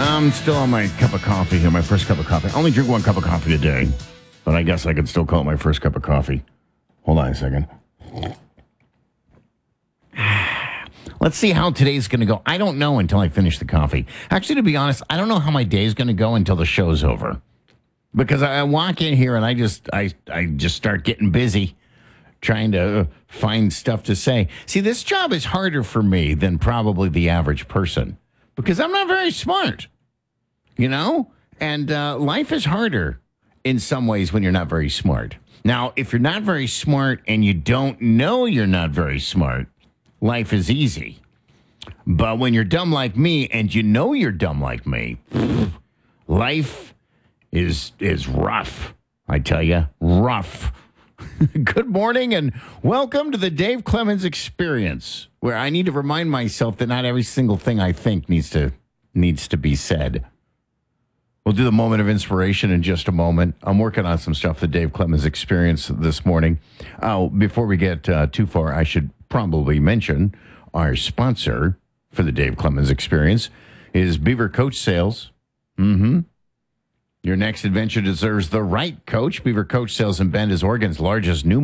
I'm still on my cup of coffee here, my first cup of coffee. I only drink one cup of coffee a day, but I guess I could still call it my first cup of coffee. Hold on a second. Let's see how today's going to go. I don't know until I finish the coffee. Actually, to be honest, I don't know how my day's going to go until the show's over. Because I walk in here and I just start getting busy trying to find stuff to say. See, this job is harder for me than probably the average person because I'm not very smart, you know? And life is harder in some ways when you're not very smart. Now, if you're not very smart and you don't know you're not very smart, life is easy. But when you're dumb like me and you know you're dumb like me, life is rough. I tell you, rough. Good morning and welcome to the Dave Clemens Experience, where I need to remind myself that not every single thing I think needs to be said. We'll do the moment of inspiration in just a moment. I'm working on some stuff, the Dave Clemens Experience this morning. Before we get too far, I should probably mention our sponsor for the Dave Clemens Experience is Beaver Coach Sales. Your next adventure deserves the right coach. Beaver Coach Sales in Bend is Oregon's largest new